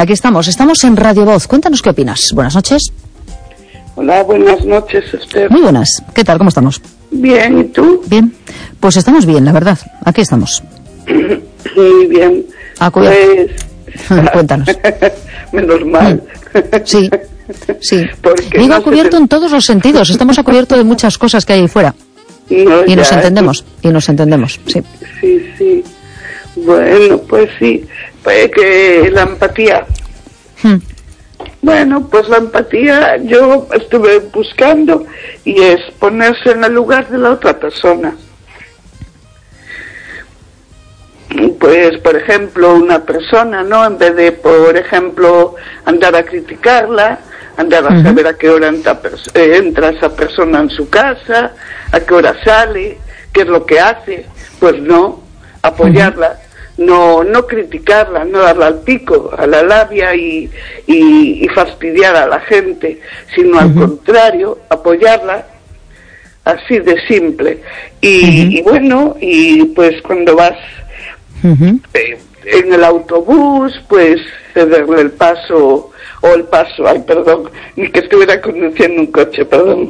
Aquí estamos en Radio Voz. Cuéntanos qué opinas. Buenas noches. Hola, buenas noches, Esther. Muy buenas. ¿Qué tal? ¿Cómo estamos? Bien, ¿y tú? Bien. Pues estamos bien, la verdad. Aquí estamos. Muy bien. Pues... Cuéntanos. Menos mal. Sí. Porque Digo, a cubierto en todos los sentidos. Estamos a cubierto de muchas cosas que hay ahí fuera. No, y nos entendemos, sí. Sí. Bueno, pues sí. Pues que la empatía. Bueno, pues la empatía yo estuve buscando y es ponerse en el lugar de la otra persona. Pues, por ejemplo, una persona, ¿no? En vez de, por ejemplo, andar a criticarla, andar a saber a qué hora entra esa persona en su casa, a qué hora sale, qué es lo que hace, pues no, apoyarla, no criticarla, no darle al pico, a la labia y fastidiar a la gente, sino al contrario, apoyarla, así de simple. Y bueno, y pues cuando vas en el autobús, pues cederle el paso, ni que estuviera conduciendo un coche,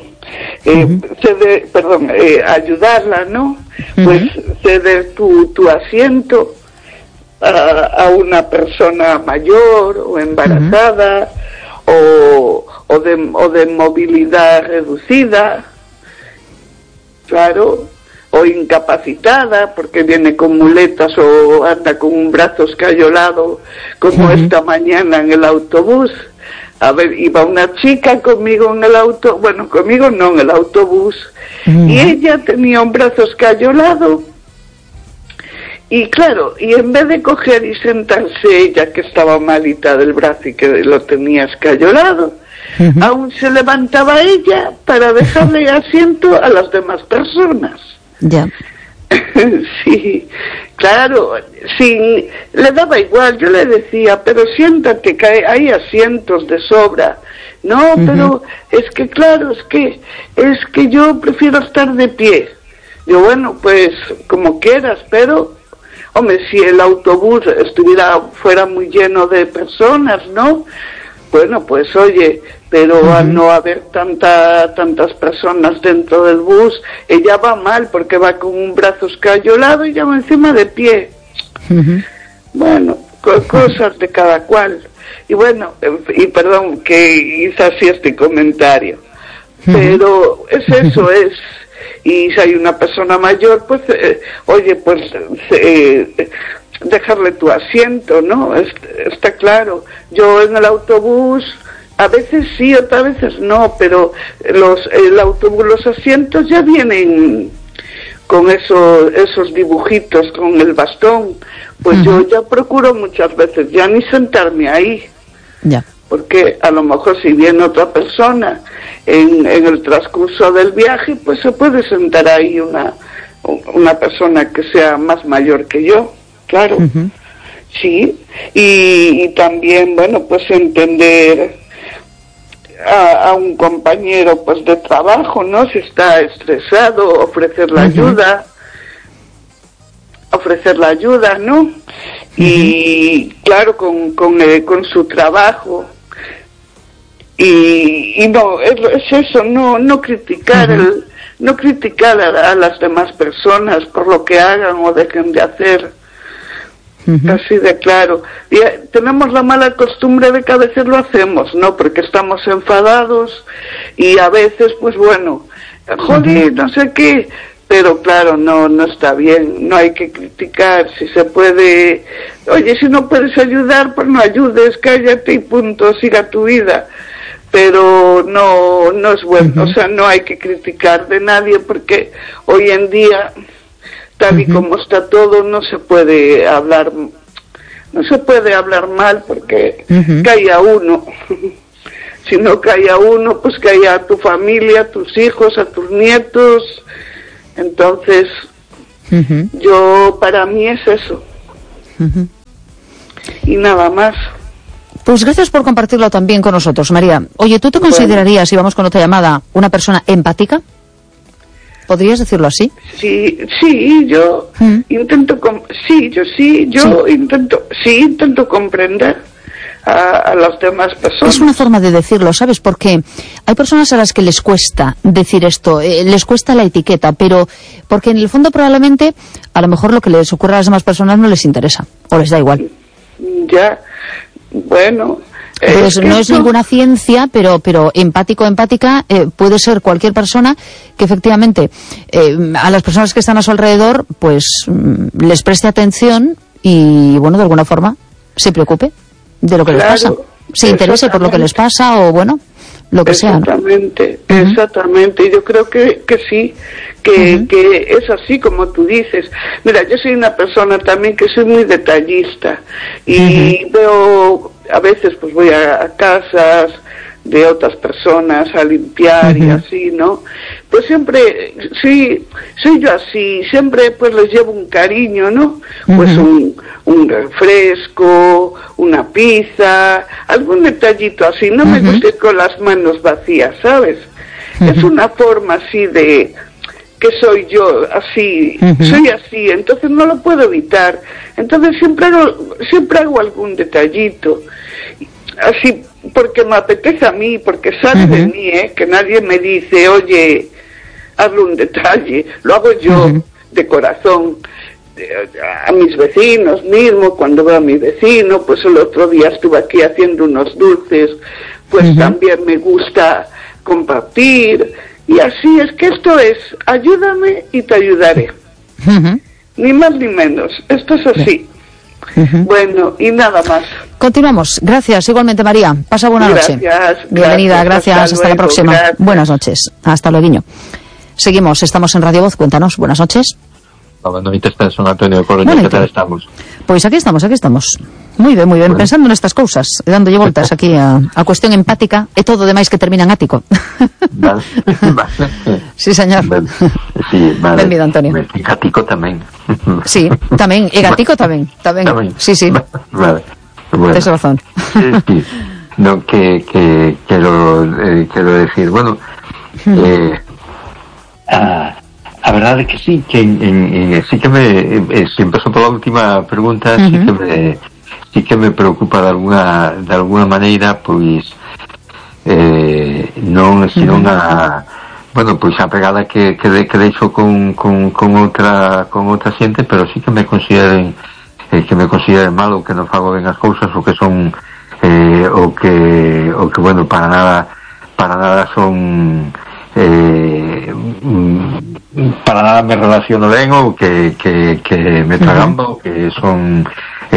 ayudarla, ¿no? Pues ceder tu asiento a una persona mayor o embarazada o de movilidad reducida, claro, o incapacitada porque viene con muletas o anda con un brazo escayolado, como esta mañana en el autobús. A ver, iba una chica conmigo en el conmigo no, en el autobús, y ella tenía un brazo escayolado, y claro, y en vez de coger y sentarse ella, que estaba malita del brazo y que lo tenía escayolado, aún se levantaba ella para dejarle asiento a las demás personas. Ya. Sí, claro, sí, le daba igual, yo le decía, pero siéntate, que hay asientos de sobra. No, pero es que claro, es que yo prefiero estar de pie. Yo, bueno, pues como quieras, pero hombre, si el autobús fuera muy lleno de personas, ¿no? Bueno, pues oye, pero al no haber tantas personas dentro del bus, ella va mal porque va con un brazo escayolado y ya va encima de pie. Bueno, cosas de cada cual. Y bueno, y perdón que hice así este comentario, pero es eso, y si hay una persona mayor, pues, oye, pues, dejarle tu asiento, ¿no? Está claro. Yo en el autobús, a veces sí, otras veces no, pero el autobús, los asientos ya vienen con esos dibujitos, con el bastón. Pues yo ya procuro muchas veces ya ni sentarme ahí. Ya. Porque a lo mejor si viene otra persona en el transcurso del viaje, pues se puede sentar ahí una persona que sea más mayor que yo, claro. Sí, y también, bueno, pues entender a un compañero pues de trabajo, ¿no? Si está estresado, ofrecer la ayuda, ¿no? Y claro, con su trabajo. Y no, es eso, no criticar no criticar a las demás personas por lo que hagan o dejen de hacer. Así de claro. Y tenemos la mala costumbre de que a veces lo hacemos, ¿no? Porque estamos enfadados y a veces, pues bueno, joder, no sé qué. Pero claro, no está bien, no hay que criticar. Si se puede, oye, si no puedes ayudar, pues no ayudes, cállate y punto, siga tu vida. Pero no es bueno, o sea, no hay que criticar de nadie porque hoy en día, tal y como está todo, no se puede hablar mal porque calla uno. Si no calla uno, pues calla a tu familia, a tus hijos, a tus nietos. Entonces, para mí es eso. Y nada más. Pues gracias por compartirlo también con nosotros, María. Oye, ¿tú te considerarías, si vamos con otra llamada, una persona empática? ¿Podrías decirlo así? Sí, yo intento, intento comprender a las demás personas. Es una forma de decirlo, ¿sabes? Porque hay personas a las que les cuesta decir esto, les cuesta la etiqueta, pero porque en el fondo probablemente a lo mejor lo que les ocurre a las demás personas no les interesa o les da igual. Ya, bueno... Pues no es ninguna ciencia, pero empática puede ser cualquier persona que efectivamente a las personas que están a su alrededor pues les preste atención y bueno, de alguna forma se preocupe de lo que les pasa, se interese por lo que les pasa o bueno, lo que sea, ¿no? Exactamente, y yo creo que sí, que es así como tú dices. Mira, yo soy una persona también que soy muy detallista y veo, a veces pues voy a casas de otras personas a limpiar y así, ¿no? Pues siempre, sí, soy yo así, siempre pues les llevo un cariño, ¿no? Pues un refresco, una pizza, algún detallito así, no me gusta ir con las manos vacías, ¿sabes? Es una forma así de que soy yo, así, soy así, entonces no lo puedo evitar, entonces siempre hago algún detallito, así, porque me apetece a mí, porque sale de mí, que nadie me dice, oye, hazle un detalle, lo hago yo de corazón, a mis vecinos mismo, cuando veo a mi vecino, pues el otro día estuve aquí haciendo unos dulces, pues también me gusta compartir, y así es que esto es, ayúdame y te ayudaré, ni más ni menos, esto es así. Bueno, y nada más. Continuamos. Gracias, igualmente, María. Pasa buena noche. Bienvenida, gracias. Hasta la próxima. Gracias. Buenas noches. Hasta luego. Seguimos, estamos en Radio Voz. Cuéntanos. Buenas noches. Buenas noches, Son Antonio Coruña. ¿Qué tal estamos? Pues aquí estamos. Muy bien, bueno. Pensando nestas cousas, dándolle voltas aquí a cuestión empática, e todo demais que termina en ático. Vale. Sí, señor. Sí, vale. Benvido, Antonio. E gatico tamén. Sí, tamén, e gatico tamén. Sí. Vale. Bueno. Tens razón. Sí. No, que quiero decir, bueno, a verdade é que sí, que sí que se empezou pola última pregunta, sí que me preocupa de alguna maneira, pois non bueno, pois a pegada que deixo con outra xente, pero sí que me consideren mal, ou que non fago ben as cousas, ou que son ou que bueno, para nada son para nada me relaciono ben, ou que me tragando, que son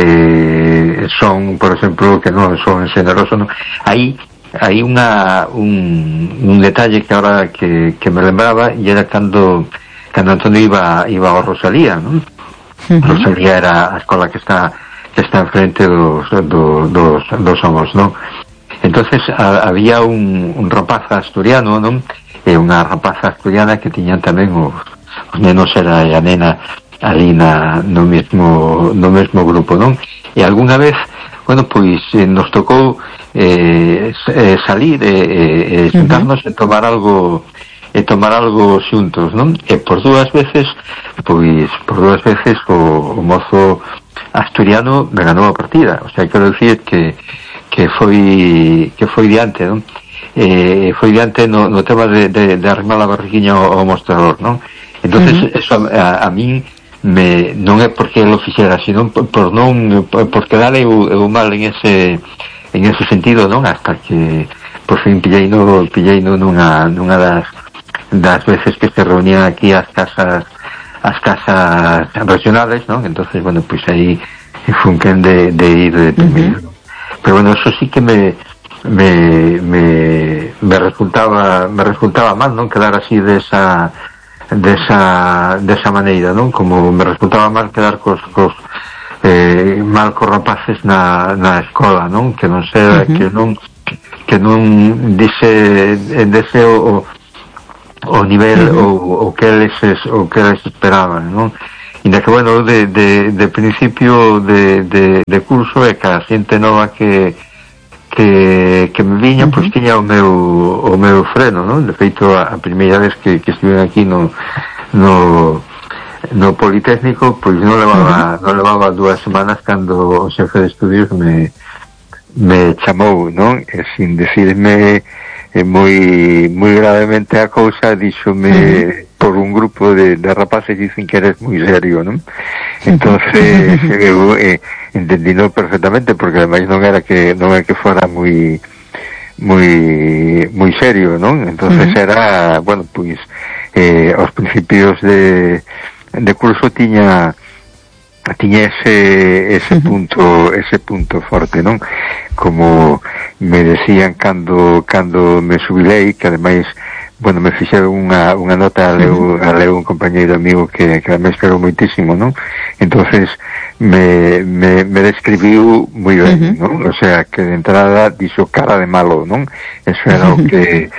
por exemplo, que non son xeneroso, non? Hai un detalle que ahora que me lembraba, e era cando Antonio iba ao Rosalía, non? Rosalía era a escola que está enfrente dos Somos, non? Entonces había un rapaz asturiano, non? E unha rapaza asturiana que tiñan tamén os nenos era a nena ali no mesmo grupo, non? E algunha vez, bueno, pois nos tocou salir e sentarnos e tomar algo xuntos, non? E por dúas veces o mozo asturiano me ganou a partida, o sea, quero dicir que foi diante, non? Foi diante no tema de arrimar a barriguinha ao mostrador, non? Entonces eso a min non é porque lo fixera, sino por quedar eu mal en ese sentido, non? Hasta que por fin pilleino nunha das veces que se reunían aquí as casas regionales, non? Entonces, bueno, pues aí funquen de ir terminando. Pero bueno, eso sí que me resultaba mal, non? Quedar así desa maneira, non? Como me resultaba mal quedar cos rapaces na escola, non? Que non sei, que non dese o nivel o que eles esperaban, non? Inda que, bueno, de principio de curso é que a xente nova que me viña, pois tiña o meu freno, non? De feito, a primeira vez que estive aquí no Politécnico, pois non levaba 2 semanas cando o xefe de estudios me me chamou, non? E sin decirme moi gravemente a cousa, díxome por un grupo de rapaces dicen que eres moi serio, non? Entonces eu entendino perfectamente, porque ademais non é que fora moi serio, non? Entonces era, bueno, pois aos principios de curso tiña ese punto forte, non? Como me decían cando me subilei, que ademais, bueno, me fixeron unha nota a leu un compañeiro amigo que ademais quero moitísimo, non? Entonces me describiu moi ben, non? O sea, que de entrada dixo cara de malo, non? Eso era o que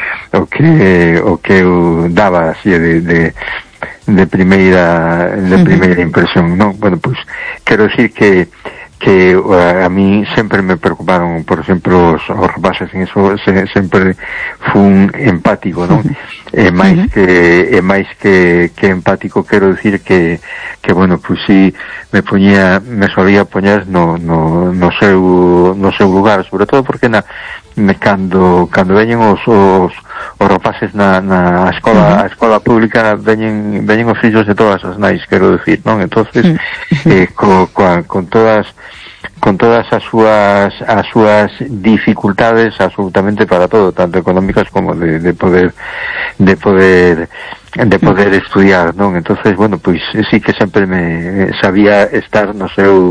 eu daba así de primeira impresión, non? Bueno, pois quero decir que a mí sempre me preocuparon, por exemplo, os rapaces, en eso sempre fun empático, non? E máis que empático, quero decir que bueno, pois si me solía poñer no seu lugar, sobre todo porque cando veñen os rapaces na escola pública, veñen os fillos de todas as nais, quero decir, non? Entonces con todas as súas dificultades absolutamente para todo, tanto económicas como de poder estudiar, non? Entonces, bueno, pois sí que sempre me sabía estar no seu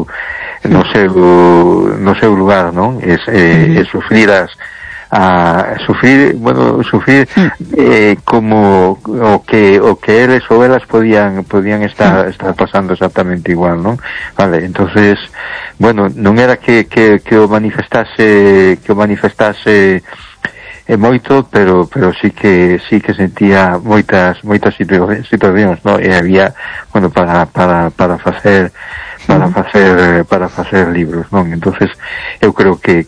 lugar, non? Sufrir como o que eles ou elas podían estar pasando exactamente igual, non? Vale, entonces, bueno, non era que o manifestase moito, pero sí que sentía moitas situacións, non? E había, bueno, para facer libros, non? Entonces eu creo que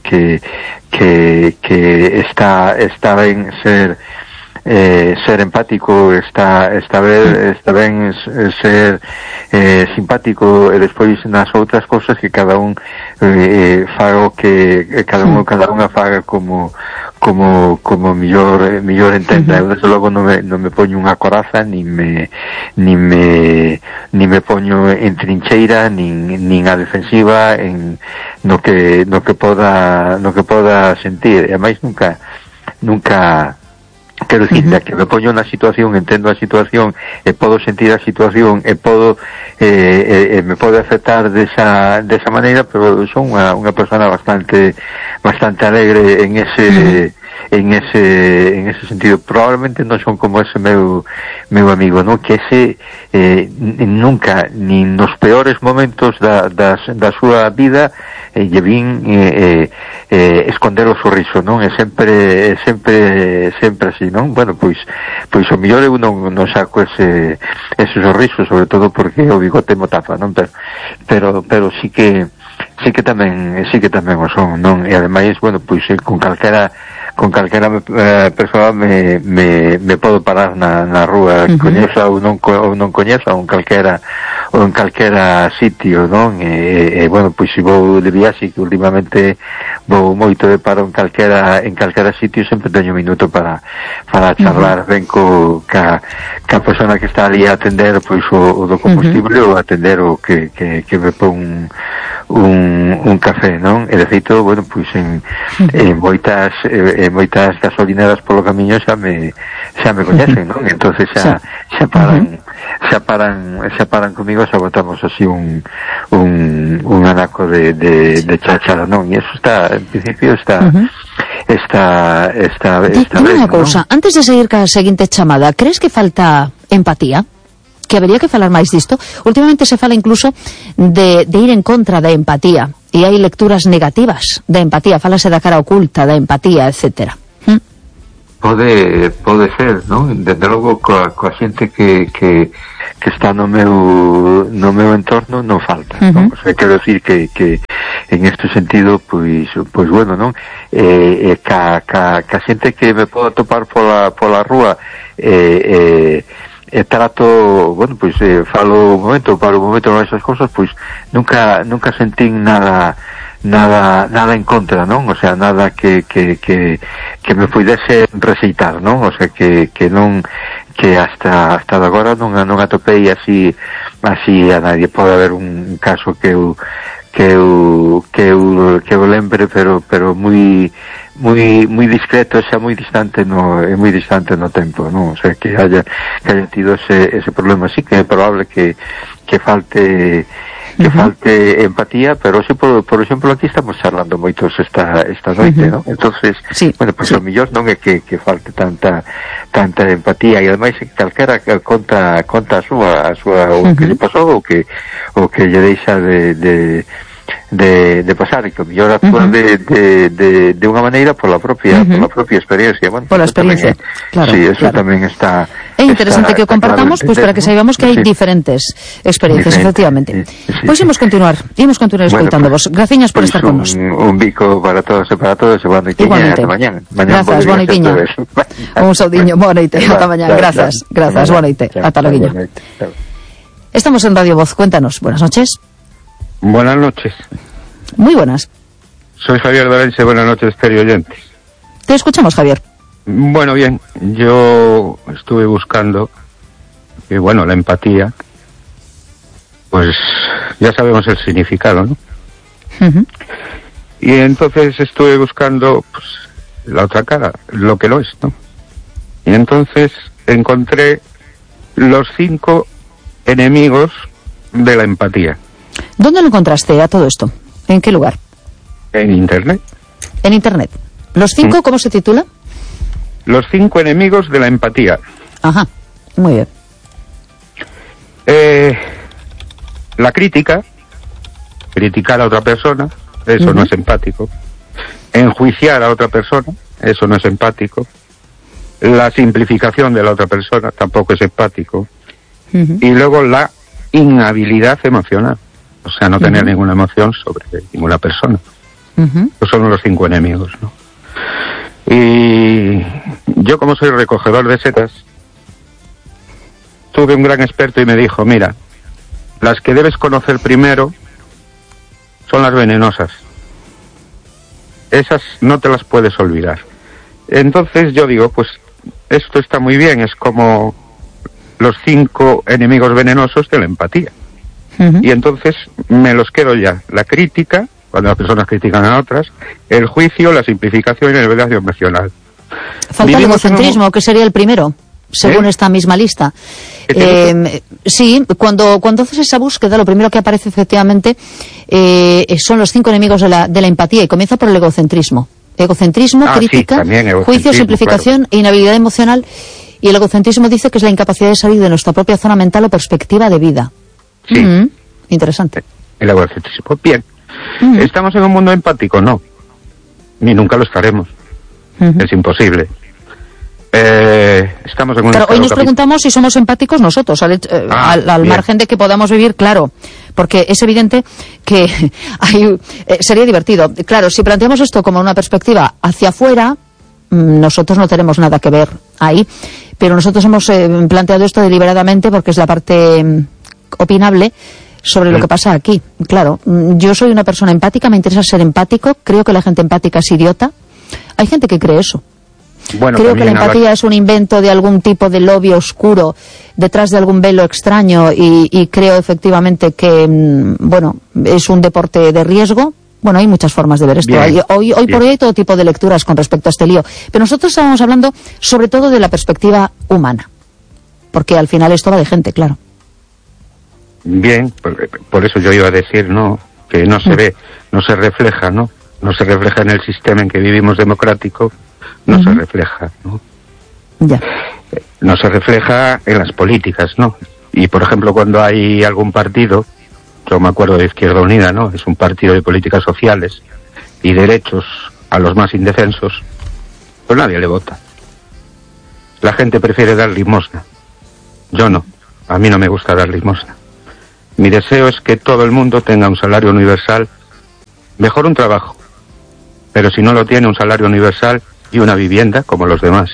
está ben ser empático, está ben ser simpático, e despois nas outras cousas que cada un faga o que cada unha faga como mellor entenda. Eu desde logo non me poño unha coraza, ni me poño en trincheira, nin a defensiva no que poda sentir. E ademais nunca quero dicir, que me poño na situación, entendo a situación e podo sentir a situación e me pode afectar desa maneira, pero son unha persona bastante alegre en ese sentido. Probablemente non son como ese meu amigo, non? Que ese nunca, nin nos peores momentos da súa vida, lle vin esconder o sorriso, non? É sempre así, non? Bueno, pois o mellor eu non saco ese sorriso, sobre todo porque o bigote mo tafa, non? Pero sí que tamén o son, non? E ademais, bueno, pois con calquera persoa me podo parar na rúa, coñeza ou non coñeza, ou en calquera sitio, non? E bueno, pois se vou de viaxe, que últimamente vou moito de paro en calquera sitio, sempre teño un minuto para charlar ben ca persona que está ali a atender, pois o do combustible, ou atender o que me pon un café, non? E de feito, bueno, pois en moitas gasolineras polo camiño xa me coñecen, non? Entonces xa paran comigo, xa botamos así un anaco de cháchara, non? E eso en principio está ben, unha cousa, ¿no? Antes de seguir ca seguinte chamada, crees que falta empatía? Que habería que falar máis disto? Últimamente se fala incluso de ir en contra da empatía, e hai lecturas negativas da empatía, falase da cara oculta da empatía, etcétera. Pode ser, non? Desde logo coa xente que está no meu entorno non falta, non? O sea, quero decir que en este sentido, pois bueno, non? Ca xente que me podo topar pola rúa, trato, bueno, pois paro un momento con esas cosas, pois nunca sentín nada nada en contra, non? O sea, nada que me puidese rexeitar, non? O sea, que non, que hasta agora non atopei así a nadie. Pode haber un caso que eu lembre, pero moi discreto, xa moi distante no tempo, non? O sea, que haya tido ese problema. Sí que é probable que falte empatía, pero si por exemplo aquí estamos charlando moitos esta noite, ¿no? Entonces, sí, bueno, pues o mellor non é que falte tanta empatía, e ademais calquera conta a súa o que lle pasou, o que lle deixa de pasar, e que o mellor actúa de unha maneira pola propia experiencia. Bueno, pola experiencia, claro. Sí, eso claro. tamén está... É interesante que o compartamos, pois para que saibamos que hai diferentes experiencias, efectivamente. Pois imos continuar escoitando vos. Graciñas por estar con nos. Un bico para todos e para todos, e boa noite. Igualmente. Grazas, boa noitiña. Un saudiño, boa noite, ata mañá. Grazas, boa noite. Ata loguiño. Estamos en Radio Voz, cuéntanos. Buenas noches. Buenas noches. Muy buenas. Soy Javier Dorense, buenas noches, queridos oyentes. Te escuchamos, Javier. Bueno, bien, yo estuve buscando, que bueno, la empatía, pues ya sabemos el significado, ¿no? Y entonces estuve buscando, pues, la otra cara, lo que lo es, ¿no? Y entonces encontré los 5 enemigos de la empatía. ¿Dónde lo encontraste a todo esto? ¿En qué lugar? En Internet. En Internet. ¿Los 5 cómo se titula? Los 5 enemigos de la empatía. Ajá, muy bien. La crítica, criticar a otra persona, eso no es empático. Enjuiciar a otra persona, eso no es empático. La simplificación de la otra persona tampoco es empático. Y luego la inhabilidad emocional, o sea, no tener ninguna emoción sobre ninguna persona. Esos son los 5 enemigos, ¿no? Y yo, como soy recogedor de setas, tuve un gran experto y me dijo, mira, las que debes conocer primero son las venenosas. Esas no te las puedes olvidar. Entonces yo digo, pues esto está muy bien, es como los 5 enemigos venenosos de la empatía. Y entonces me los quedo ya. La crítica, cuando las personas critican a otras, el juicio, la simplificación y la inhabilidad emocional. Falta el egocentrismo, que sería el primero, según esta misma lista. Sí, cuando haces esa búsqueda, lo primero que aparece efectivamente son los 5 enemigos de la empatía, y comienza por el egocentrismo. Egocentrismo, crítica, egocentrismo, juicio, simplificación e inhabilidad emocional. Y el egocentrismo dice que es la incapacidad de salir de nuestra propia zona mental o perspectiva de vida. Sí. Interesante. El egocentrismo. Bien. ¿Estamos en un mundo empático? No. Ni nunca lo estaremos. Es imposible. Estamos en un hoy nos preguntamos si somos empáticos nosotros, al margen de que podamos vivir, claro, porque es evidente que sería divertido. Claro, si planteamos esto como una perspectiva hacia afuera, nosotros no tenemos nada que ver ahí, pero nosotros hemos planteado esto deliberadamente porque es la parte opinable sobre lo que pasa aquí. Claro, yo soy una persona empática, me interesa ser empático, creo que la gente empática es idiota. Hay gente que cree eso. Bueno, creo que la empatía es un invento de algún tipo de lobby oscuro detrás de algún velo extraño, y creo efectivamente que, bueno, es un deporte de riesgo. Bueno, hay muchas formas de ver esto. Hoy por hoy hay todo tipo de lecturas con respecto a este lío. Pero nosotros estábamos hablando sobre todo de la perspectiva humana. Porque al final esto va de gente, claro. Bien, por eso yo iba a decir, ¿no?, que no se ve, no se refleja, ¿no? No se refleja en el sistema en que vivimos democrático, no se refleja, ¿no? Ya. No se refleja en las políticas, ¿no? Y, por ejemplo, cuando hay algún partido, yo me acuerdo de Izquierda Unida, ¿no?, es un partido de políticas sociales y derechos a los más indefensos, pues nadie le vota. La gente prefiere dar limosna. Yo no, a mí no me gusta dar limosna. Mi deseo es que todo el mundo tenga un salario universal, mejor un trabajo, pero si no lo tiene, un salario universal y una vivienda como los demás.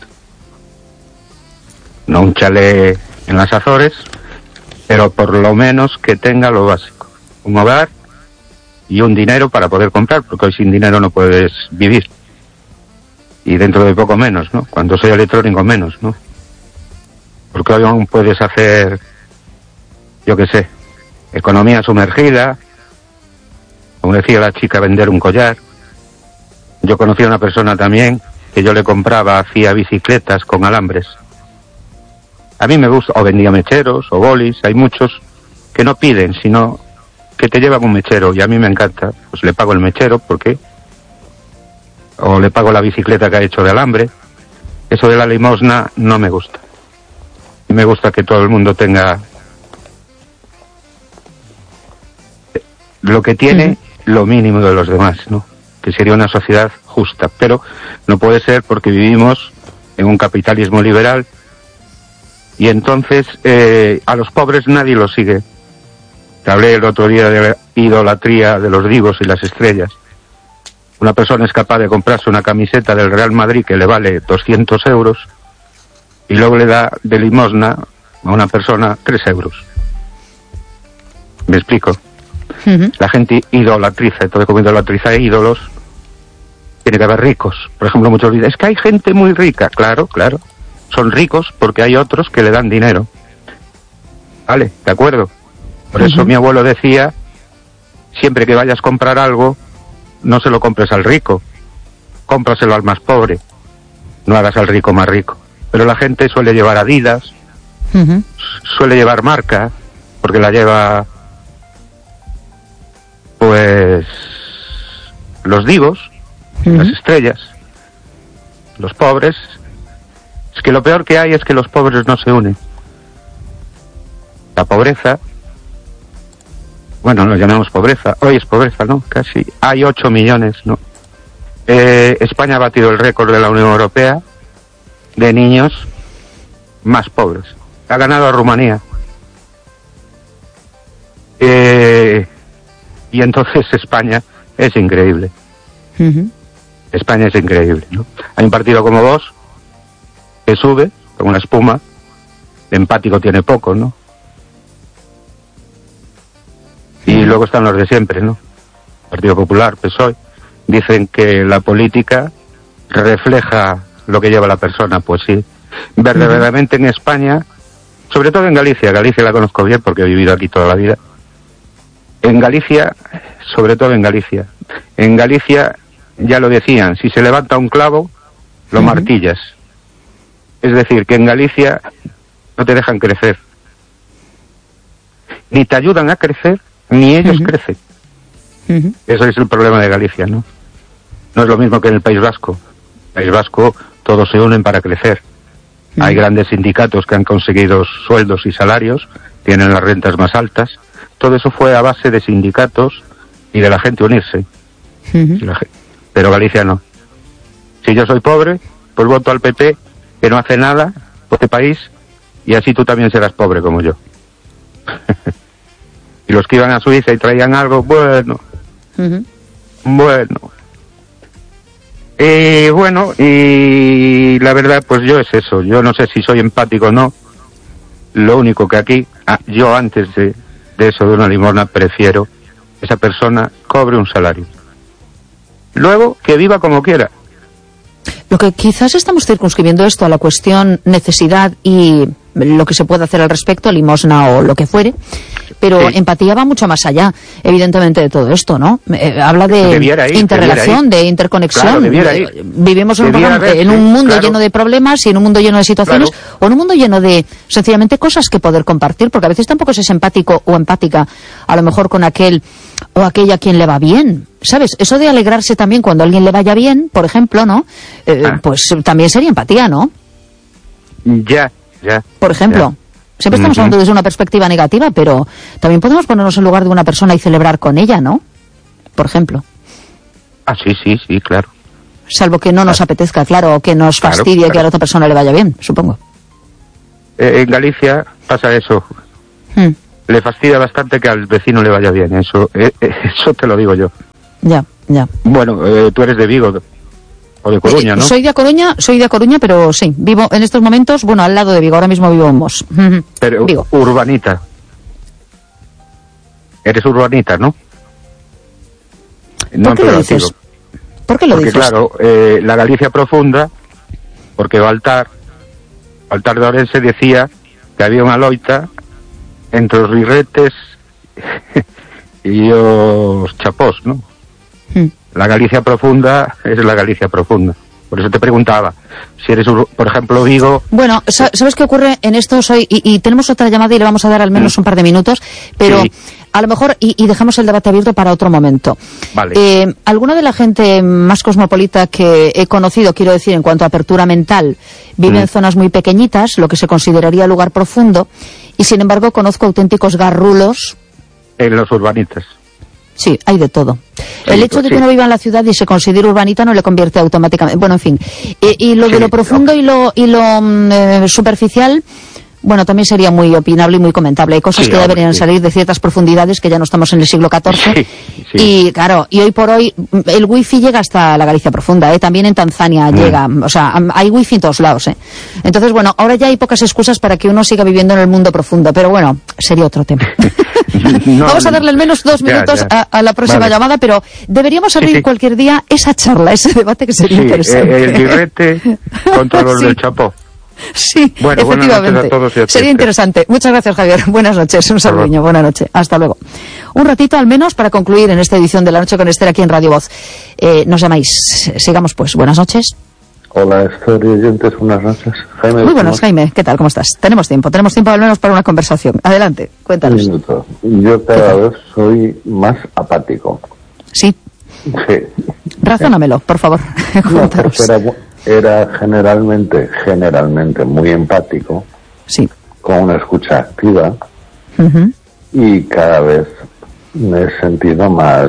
No un chalet en las Azores, pero por lo menos que tenga lo básico: un hogar, y un dinero para poder comprar, porque hoy sin dinero no puedes vivir. Y dentro de poco menos, ¿no? Cuando soy electrónico menos, ¿no? Porque hoy aún puedes hacer, yo qué sé, economía sumergida, como decía la chica, vender un collar. Yo conocí a una persona también que yo le compraba, hacía bicicletas con alambres. A mí me gusta, o vendía mecheros, o bolis, hay muchos que no piden, sino que te llevan un mechero, y a mí me encanta. Pues le pago el mechero, ¿por qué? O le pago la bicicleta que ha hecho de alambre. Eso de la limosna no me gusta. Me gusta que todo el mundo tenga lo que tiene, lo mínimo de los demás, ¿no? Que sería una sociedad justa, pero no puede ser porque vivimos en un capitalismo liberal y entonces a los pobres nadie los sigue. Te hablé el otro día de la idolatría de los divos y las estrellas. Una persona es capaz de comprarse una camiseta del Real Madrid que le vale 200 euros y luego le da de limosna a una persona 3 euros. ¿Me explico? La gente idolatriza, entonces como idolatriza ídolos, tiene que haber ricos. Por ejemplo, muchos dicen, es que hay gente muy rica. Claro, claro. Son ricos porque hay otros que le dan dinero. Vale, de acuerdo. Por eso mi abuelo decía, siempre que vayas a comprar algo, no se lo compres al rico, cómpraselo al más pobre. No hagas al rico más rico. Pero la gente suele llevar Adidas, suele llevar marca, porque la lleva, pues, los divos, las estrellas, los pobres. Es que lo peor que hay es que los pobres no se unen. La pobreza, bueno, lo llamamos pobreza, hoy es pobreza, ¿no? Casi, hay 8 millones, ¿no? España ha batido el récord de la Unión Europea de niños más pobres. Ha ganado a Rumanía. Y entonces España es increíble. España es increíble, ¿no? Hay un partido como vos que sube con una espuma, empático tiene poco, ¿no? Y luego están los de siempre, ¿no? Partido Popular, PSOE, dicen que la política refleja lo que lleva la persona. Pues sí, verdaderamente en España, sobre todo en Galicia la conozco bien porque he vivido aquí toda la vida. En Galicia, sobre todo en Galicia ya lo decían, si se levanta un clavo, lo martillas. Es decir, que en Galicia no te dejan crecer. Ni te ayudan a crecer, ni ellos crecen. Eso es el problema de Galicia, ¿no? No es lo mismo que en el País Vasco. En el País Vasco todos se unen para crecer. Hay grandes sindicatos que han conseguido sueldos y salarios, tienen las rentas más altas. Todo eso fue a base de sindicatos y de la gente unirse. Pero Galicia no. Si yo soy pobre, pues voto al PP, que no hace nada por este país, y así tú también serás pobre como yo. Y los que iban a Suiza y traían algo, bueno. Bueno, y la verdad, pues yo es eso. Yo no sé si soy empático o no. Lo único que aquí, yo antes de eso, de una limosna, prefiero que esa persona cobre un salario. Luego, que viva como quiera. Lo que quizás estamos circunscribiendo esto a la cuestión necesidad y lo que se puede hacer al respecto, limosna o lo que fuere, pero empatía va mucho más allá, evidentemente, de todo esto, ¿no? Habla de interrelación, de interconexión. Claro, vivimos en un mundo lleno de problemas y en un mundo lleno de situaciones, o en un mundo lleno de, sencillamente, cosas que poder compartir, porque a veces tampoco se es empático o empática, a lo mejor con aquel o aquella a quien le va bien, ¿sabes? Eso de alegrarse también cuando a alguien le vaya bien, por ejemplo, ¿no? Pues también sería empatía, ¿no? Ya. Por ejemplo, siempre estamos hablando desde una perspectiva negativa, pero también podemos ponernos en lugar de una persona y celebrar con ella, ¿no? Por ejemplo. Sí, claro. Salvo que no nos apetezca, claro, o que nos fastidie que a la otra persona le vaya bien, supongo. En Galicia pasa eso. Le fastidia bastante que al vecino le vaya bien, eso te lo digo yo. Ya. Bueno, tú eres de Vigo o de Coruña, ¿no? Soy de Coruña, pero sí, vivo en estos momentos, bueno, al lado de Vigo, ahora mismo vivo en Mos. Pero Vigo. Urbanita. Eres urbanita, ¿no? no en peyorativo. ¿Por qué lo dices? Porque claro, la Galicia profunda, porque Baltar de Ourense decía que había unha loita entre os birretes e os chapós, ¿no? La Galicia profunda es la Galicia profunda. Por eso te preguntaba, si eres, por ejemplo, Vigo... Bueno, ¿sabes qué ocurre en esto? Y tenemos otra llamada y le vamos a dar al menos un par de minutos, pero sí, a lo mejor, y dejamos el debate abierto para otro momento. Vale. Alguna de la gente más cosmopolita que he conocido, quiero decir, en cuanto a apertura mental, vive en zonas muy pequeñitas, lo que se consideraría lugar profundo, y sin embargo conozco auténticos garrulos... En los urbanitas. Sí, hay de todo. El hecho de que uno viva en la ciudad y se considere urbanita no le convierte automáticamente... Bueno, en fin. Y lo de lo profundo y lo superficial... Bueno, también sería muy opinable y muy comentable. Hay cosas que deberían salir de ciertas profundidades que ya no estamos en el siglo XIV. Y claro, y hoy por hoy el wifi llega hasta la Galicia profunda, también en Tanzania llega. O sea, hay wifi en todos lados, Entonces, bueno, ahora ya hay pocas excusas para que uno siga viviendo en el mundo profundo. Pero bueno, sería otro tema. Vamos a darle al menos 2 minutos a la próxima llamada, pero deberíamos abrir cualquier día esa charla, ese debate que sería interesante. El birrete contra los del chapó. Sí, bueno, efectivamente. Sería interesante. Muchas gracias, Javier. Buenas noches. Un saludo. Buenas noches. Hasta luego. Un ratito al menos para concluir en esta edición de La Noche con Esther aquí en Radio Voz. Nos llamáis. Sigamos pues. Buenas noches. Hola, Esther y oyentes. Buenas noches. Jaime. Muy buenas, Jaime. ¿Qué tal? ¿Cómo estás? Tenemos tiempo al menos para una conversación. Adelante. Cuéntanos. Un minuto. Yo cada vez soy más apático. Sí. Sí. Razónamelo, por favor. Cuéntanos. Era generalmente muy empático, sí, con una escucha activa, y cada vez me he sentido más,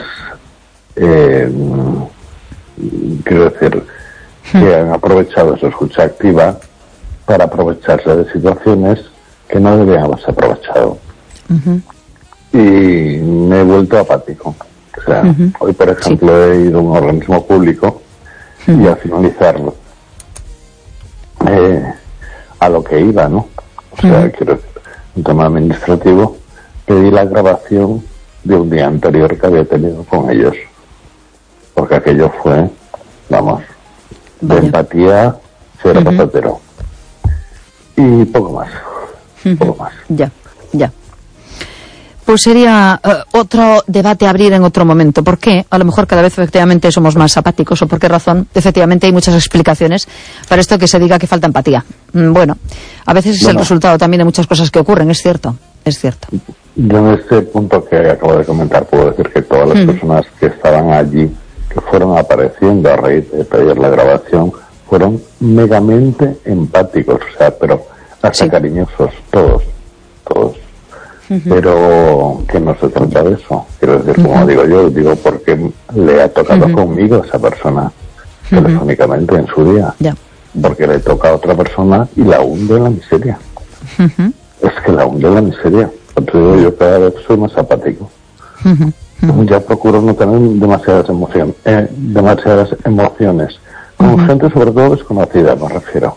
quiero decir, que han aprovechado esa escucha activa para aprovecharse de situaciones que no deberíamos aprovechado. Y me he vuelto apático. O sea, hoy, por ejemplo, he ido a un organismo público y al finalizarlo, a lo que iba, ¿no? O sea, quiero decir, un tema administrativo, pedí la grabación de un día anterior que había tenido con ellos, porque aquello fue, vamos, de empatía, cero patatero, y poco más. Ya. Pues sería otro debate a abrir en otro momento. ¿Por qué? A lo mejor cada vez efectivamente somos más apáticos, o por qué razón. Efectivamente hay muchas explicaciones para esto que se diga que falta empatía. Bueno, a veces es el resultado también de muchas cosas que ocurren, es cierto. Yo en este punto que acabo de comentar puedo decir que todas las personas que estaban allí, que fueron apareciendo a raíz de pedir la grabación, fueron megamente empáticos, o sea, pero hasta cariñosos, todos. Pero que no se trata de eso. Quiero decir, como digo yo, digo porque le ha tocado conmigo a esa persona telefónicamente en su día. Porque le toca a otra persona y la hunde en la miseria. Es que la hunde en la miseria. Entonces digo, yo cada vez soy más apático. Ya procuro no tener demasiadas emociones. Con gente sobre todo desconocida, me refiero.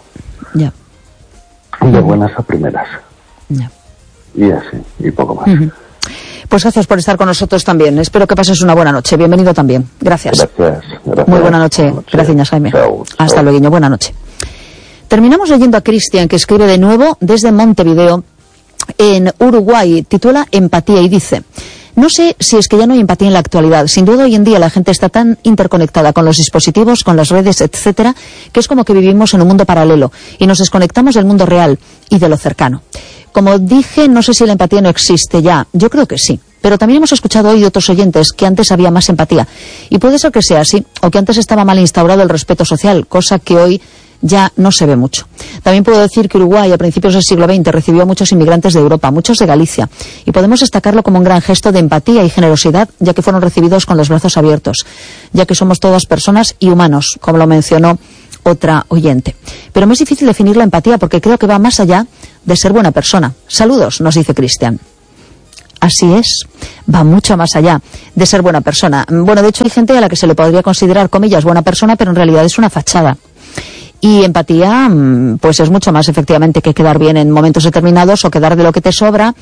De buenas a primeras. Y así, y poco más. Pues gracias por estar con nosotros también. Espero que pases una buena noche. Bienvenido también. Gracias. Muy buena noche. Gracias, Jaime. Chao. Hasta luego. Buena noche. Terminamos leyendo a Cristian, que escribe de nuevo desde Montevideo, en Uruguay. Titula Empatía y dice: no sé si es que ya no hay empatía en la actualidad. Sin duda, hoy en día la gente está tan interconectada con los dispositivos, con las redes, etcétera, que es como que vivimos en un mundo paralelo y nos desconectamos del mundo real y de lo cercano. Como dije, no sé si la empatía no existe ya. Yo creo que sí. Pero también hemos escuchado hoy de otros oyentes que antes había más empatía. Y puede ser que sea así, o que antes estaba mal instaurado el respeto social, cosa que hoy ya no se ve mucho. También puedo decir que Uruguay a principios del siglo XX recibió a muchos inmigrantes de Europa, muchos de Galicia, y podemos destacarlo como un gran gesto de empatía y generosidad, ya que fueron recibidos con los brazos abiertos, ya que somos todas personas y humanos, como lo mencionó otra oyente. Pero me es difícil definir la empatía porque creo que va más allá de ser buena persona. Saludos, nos dice Cristian. Así es, va mucho más allá de ser buena persona. Bueno, de hecho hay gente a la que se le podría considerar, comillas, buena persona, pero en realidad es una fachada. Y empatía, pues es mucho más efectivamente que quedar bien en momentos determinados o quedar de lo que te sobra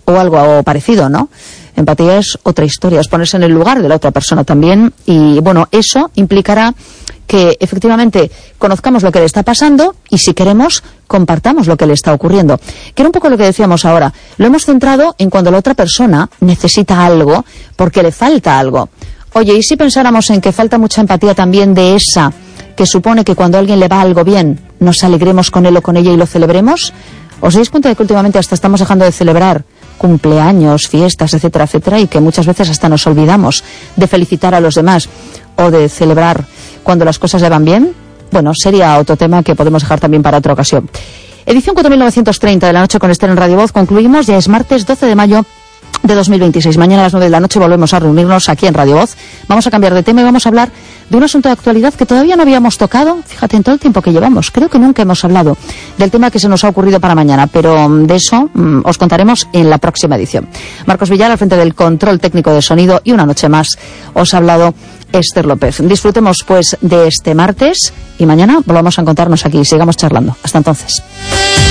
o algo parecido, ¿no? Empatía es otra historia, es ponerse en el lugar de la otra persona también, y bueno, eso implicará que efectivamente conozcamos lo que le está pasando y, si queremos, compartamos lo que le está ocurriendo. Que era un poco lo que decíamos ahora. Lo hemos centrado en cuando la otra persona necesita algo porque le falta algo. Oye, ¿y si pensáramos en que falta mucha empatía también de esa que supone que cuando a alguien le va algo bien, nos alegremos con él o con ella y lo celebremos? ¿Os dais cuenta de que últimamente hasta estamos dejando de celebrar cumpleaños, fiestas, etcétera, etcétera, y que muchas veces hasta nos olvidamos de felicitar a los demás o de celebrar cuando las cosas le van bien? Bueno, sería otro tema que podemos dejar también para otra ocasión. Edición 4930 de la noche con Esther en Radio Voz. Concluimos, ya es martes 12 de mayo de 2026. Mañana a las 9 de la noche volvemos a reunirnos aquí en Radio Voz. Vamos a cambiar de tema y vamos a hablar de un asunto de actualidad que todavía no habíamos tocado. Fíjate, en todo el tiempo que llevamos, creo que nunca hemos hablado del tema que se nos ha ocurrido para mañana, pero de eso os contaremos en la próxima edición. Marcos Villar al frente del control técnico de sonido, y una noche más os ha hablado Esther López. Disfrutemos pues de este martes y mañana volvamos a encontrarnos aquí y sigamos charlando. Hasta entonces.